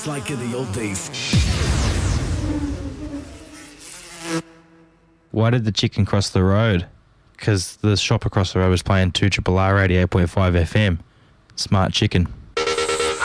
It's like in the old days. Why did the chicken cross the road? Because the shop across the road was playing 2RRR 88.5 FM. Smart chicken.